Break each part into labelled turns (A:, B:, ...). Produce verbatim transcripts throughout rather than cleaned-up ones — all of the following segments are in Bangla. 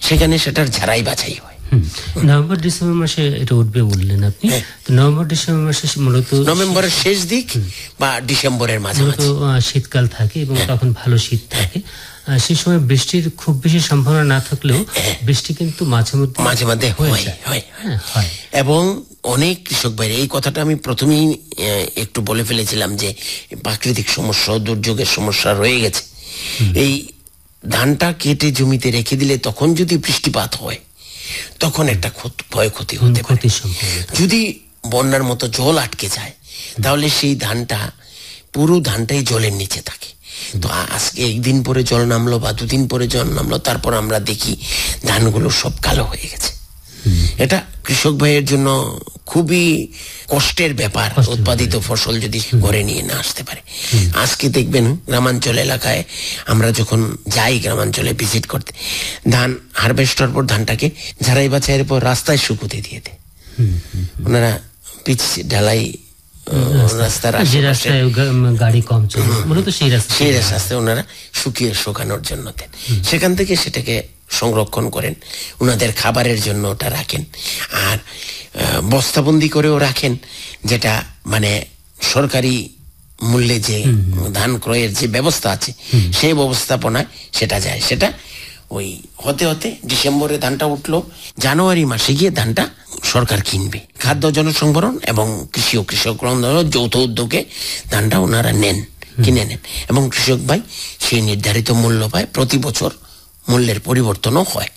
A: সেখানে সেটার ঝাড়াই বাছাই হয়।
B: নভেম্বর ডিসেম্বর মাসে এটা উঠবে বললেন আপনি। তো নভেম্বর ডিসেম্বর মাসে মূলত
A: নভেম্বরের শেষ দিক বা ডিসেম্বরের মাঝামাঝি
B: শীতকাল থাকে এবং তখন ভালো শীত থাকে। সেই সময় বৃষ্টির খুব বেশি সম্ভাবনা না থাকলেও বৃষ্টি কিন্তু মাঝে মধ্যে
A: মাঝে মধ্যে হয় এবং অনেক কৃষক ভাই, এই কথাটা আমি প্রথমেই একটু বলে ফেলেছিলাম যে প্রাকৃতিক সমস্যা, দুর্যোগের সমস্যা রয়ে গেছে। এই ধানটা কেটে জমিতে রেখে দিলে তখন যদি বৃষ্টিপাত হয় তখন একটা ভয় ক্ষতি হতে পারে। যদি বন্যার মতো জল আটকে যায় তাহলে সেই ধানটা, পুরো ধানটাই জলের নিচে থাকে। তো আজকে একদিন পরে জল নামলো বা দুদিন পরে জল নামলো, তারপর আমরা দেখি ধানগুলো সব কালো হয়ে গেছে। এটা কৃষক ভাইয়ের জন্য খুবই কষ্টের ব্যাপার, উৎপাদিত ফসল যদি ঘরে নিয়ে না আসতে পারে। আজকে দেখবেন গ্রামাঞ্চল এলাকায় আমরা যখন যাই গ্রামাঞ্চলে ভিজিট করতে, ধান হারভেস্টার পর ধানটাকে ঝাড়াই বাছাইয়ের পর রাস্তায় শুকুতে দিয়ে দেয়। ওনারা পিচ ঢালাই রাস্তার
B: গাড়ি কম চলে মূলত সেই
A: সেই রাস্তায় ওনারা শুকিয়ে শুকানোর জন্য দেন। সেখান থেকে সেটাকে সংরক্ষণ করেন, ওনাদের খাবারের জন্য ওটা রাখেন, আর বস্তাবন্দি করেও রাখেন, যেটা মানে সরকারি মূল্যে যে ধান ক্রয়ের যে ব্যবস্থা আছে সেই ব্যবস্থাপনায় সেটা যায়। সেটা ওই হতে হতে ডিসেম্বরে ধানটা উঠলো, জানুয়ারি মাসে গিয়ে ধানটা সরকার কিনবে। খাদ্য জনসংভরণ এবং কৃষি ও কৃষক যৌথ উদ্যোগে ধানটা ওনারা নেন, কিনে নেন এবং কৃষক ভাই সেই নির্ধারিত মূল্য পায়। প্রতি বছর মূল্যের পরিবর্তনও হয়,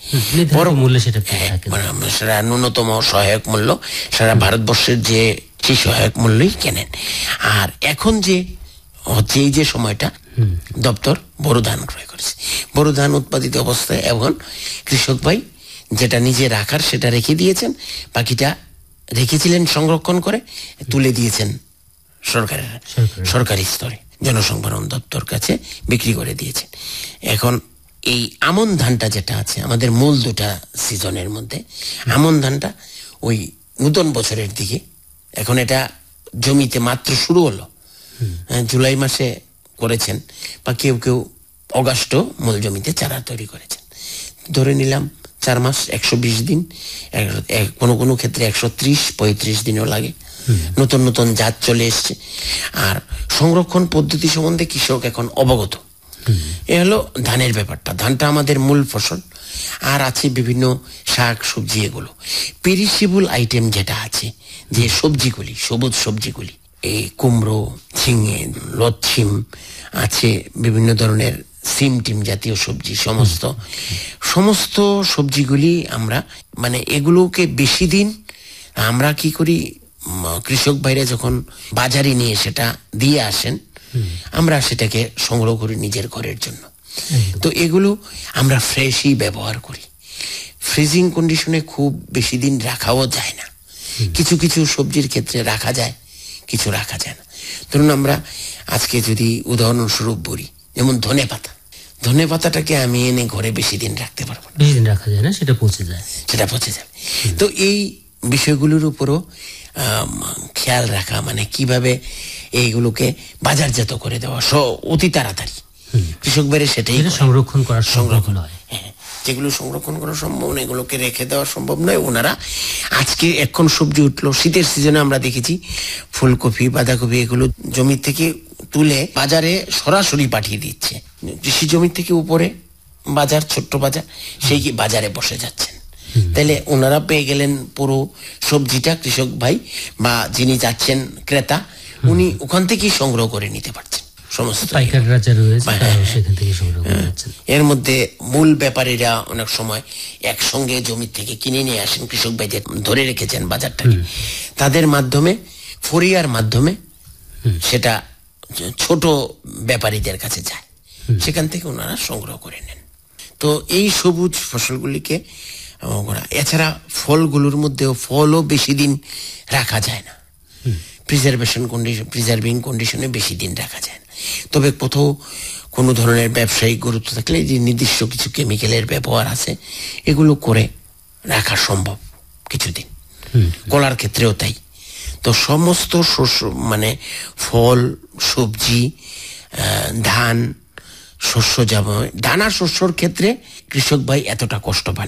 A: সেটা ন্যূনতম সহায়ক মূল্য সারা ভারতবর্ষের যে সেই সহায়ক মূল্যই কেনেন। আর এখন যে হচ্ছে এই যে সময়টা দপ্তর বোরো ধান ক্রয় করেছে, বোরো ধান উৎপাদিত অবস্থায় এখন কৃষক ভাই যেটা নিজে রাখার সেটা রেখে দিয়েছেন, বাকিটা রেখেছিলেন সংরক্ষণ করে তুলে দিয়েছেন সরকারের সরকারি স্তরে জনসংভরণ দপ্তর কাছে বিক্রি করে দিয়েছেন। এখন এই আমন ধানটা যেটা আছে আমাদের মূল দুটা সিজনের মধ্যে, আমন ধানটা ওই নতুন বছরের দিকে, এখন এটা জমিতে মাত্র শুরু হলো, জুলাই মাসে করেছেন বা কেউ কেউ অগাস্ট মূল জমিতে চারা তৈরি করেছেন। ধরে নিলাম চার মাস একশো বিশ দিন, কোনো কোনো ক্ষেত্রে একশো ত্রিশ পঁয়ত্রিশ দিনও লাগে। নতুন নতুন জাত চলে এসছে, আর সংরক্ষণ পদ্ধতি সম্বন্ধে কৃষক এখন অবগত। এ হলো ধানের ব্যাপারটা। ধানটা আমাদের মূল ফসল, আর আছে বিভিন্ন শাক সবজি, এগুলো পেরিসেবল আইটেম যেটা আছে, যে সবজিগুলি সবুজ সবজিগুলি, এই কুমড়ো, ঝিঙে, লচ্ছিম আছে, বিভিন্ন ধরনের সিম টিম জাতীয় সবজি, সমস্ত সমস্ত সবজিগুলি আমরা মানে এগুলোকে বেশি দিন আমরা কি করি, কৃষক ভাইরা যখন বাজারে নিয়ে সেটা দিয়ে আসেন আমরা সেটাকে সংগ্রহ করি নিজের ঘরের জন্য। তো এগুলো আমরা ফ্রেশই ব্যবহার করি, ফ্রিজিং কন্ডিশনে খুব বেশি দিন রাখাও যায় না। কিছু কিছু সবজির ক্ষেত্রে রাখা যায়, কিছু রাখা যায় না। ধরুন আমরা আজকে যদি উদাহরণস্বরূপ বলি, যেমন ধনে পাতা, ধনে পাতাটাকে আমি এনে ঘরে বেশি দিন রাখতে পারবো না,
B: বেশি দিন রাখা যায় না, সেটা পচে যায়
A: সেটা পচে যাবে। তো এই বিষয়গুলোর উপরও খেয়াল রাখা, মানে কিভাবে এইগুলোকে বাজারজাত করে দেওয়া অতি তাড়াতাড়ি কৃষক বেড়ে সেটাই
B: সংরক্ষণ করা
A: সংরক্ষণ হয়। হ্যাঁ, যেগুলো সংরক্ষণ করা সম্ভব না এগুলোকে রেখে দেওয়া সম্ভব নয়। ওনারা আজকে এখন সবজি উঠলো, শীতের সিজনে আমরা দেখেছি ফুলকপি, বাঁধাকপি এগুলো জমি থেকে তুলে বাজারে সরাসরি পাঠিয়ে দিচ্ছে। কৃষি জমি থেকে উপরে বাজার, ছোট্ট বাজার, সেই বাজারে বসে যাচ্ছেন। তাহলে ওনারা পেয়ে গেলেন পুরো সবজিটা, কৃষক ভাই বা যিনি যাচ্ছেন ক্রেতা, উনি ওখান থেকেই সংগ্রহ করে নিতে পারছেন সমস্ত। এর মধ্যে মূল ব্যাপারীরা অনেক সময় একসঙ্গে জমি থেকে কিনে নিয়ে আসেন, কৃষক ভাই যে ধরে রেখেছেন বাজারটাকে, তাদের মাধ্যমে ফরিয়ার মাধ্যমে সেটা ছোট ব্যাপারীদের কাছে যায়, সেখান থেকে ওনারা সংগ্রহ করে নেন। তো এই সবুজ ফসলগুলিকে, এছাড়া ফলগুলোর মধ্যেও ফলও বেশি দিন রাখা যায় না, প্রিজার্ভেশন কন্ডিশন প্রিজার্ভিং কন্ডিশনে বেশি দিন রাখা যায় না। তবে কোথাও কোনো ধরনের ব্যবসায়িক গুরুত্ব থাকলে যে নির্দিষ্ট কিছু কেমিক্যালের ব্যবহার আছে, এগুলো করে রাখা সম্ভব কিছুদিন। কলার ক্ষেত্রেও তাই। তো সমস্ত শস্য মানে ফল, সবজি, ধান, শস্য, যেমন দানা শস্যর ক্ষেত্রে কৃষক ভাই এতটা কষ্ট পান